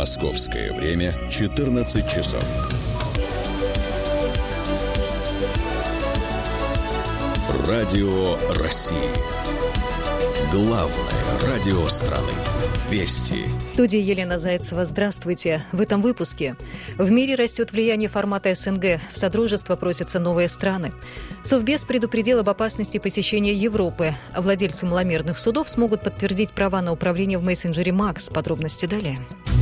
Московское время 14 часов. Радио России. Главное радио страны. Вести. В студии Елена Зайцева. Здравствуйте. В этом выпуске. В мире растет влияние формата СНГ. В Содружество просятся новые страны. Совбез предупредил об опасности посещения Европы. Владельцы маломерных судов смогут подтвердить права на управление в мессенджере Макс. Подробности далее.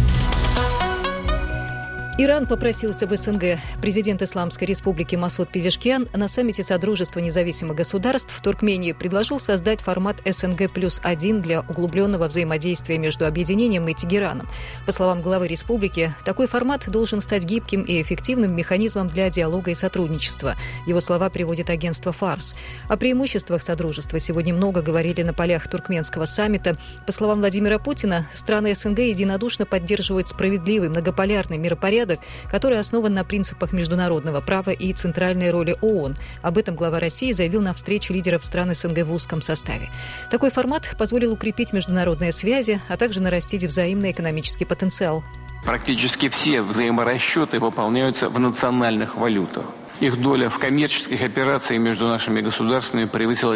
Иран попросился в СНГ. Президент Исламской Республики Масуд Пезешкиан на саммите Содружества независимых государств в Туркмении предложил создать формат СНГ+1 для углубленного взаимодействия между объединением и Тегераном. По словам главы республики, такой формат должен стать гибким и эффективным механизмом для диалога и сотрудничества. Его слова приводит агентство «Фарс». О преимуществах Содружества сегодня много говорили на полях туркменского саммита. По словам Владимира Путина, страны СНГ единодушно поддерживают справедливый многополярный миропорядок, который основан на принципах международного права и центральной роли ООН. Об этом глава России заявил на встрече лидеров стран СНГ в узком составе. Такой формат позволил укрепить международные связи, а также нарастить взаимный экономический потенциал. Практически все взаиморасчеты выполняются в национальных валютах. Их доля в коммерческих операциях между нашими государствами превысила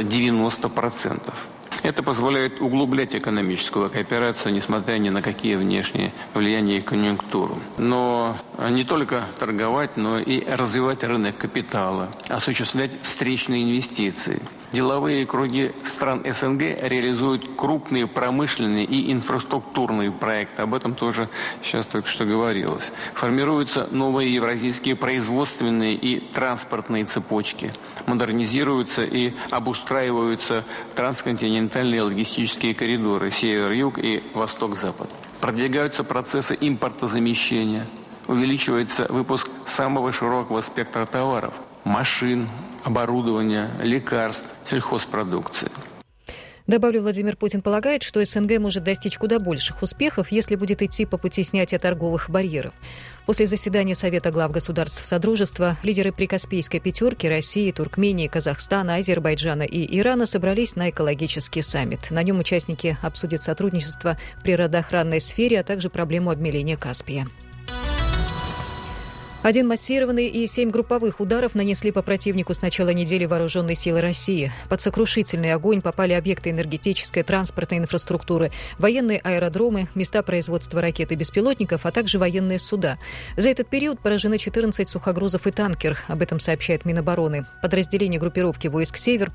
90%. Это позволяет углублять экономическую кооперацию, несмотря ни на какие внешние влияния и конъюнктуру. Но не только торговать, но и развивать рынок капитала, осуществлять встречные инвестиции. Деловые круги стран СНГ реализуют крупные промышленные и инфраструктурные проекты. Об этом тоже сейчас только что говорилось. Формируются новые евразийские производственные и транспортные цепочки. Модернизируются и обустраиваются трансконтинентальные логистические коридоры север-юг и восток-запад. Продвигаются процессы импортозамещения. Увеличивается выпуск самого широкого спектра товаров – машин, оборудования, лекарств, сельхозпродукции. Добавлю, Владимир Путин полагает, что СНГ может достичь куда больших успехов, если будет идти по пути снятия торговых барьеров. После заседания Совета глав государств Содружества лидеры прикаспийской пятерки России, Туркмении, Казахстана, Азербайджана и Ирана собрались на экологический саммит. На нем участники обсудят сотрудничество в природоохранной сфере, а также проблему обмеления Каспия. 1 массированный и 7 групповых ударов нанесли по противнику с начала недели вооруженные силы России. Под сокрушительный огонь попали объекты энергетической, транспортной инфраструктуры, военные аэродромы, места производства ракет и беспилотников, а также военные суда. За этот период поражены 14 сухогрузов и танкер. Об этом сообщает Минобороны. Подразделения группировки войск «Север»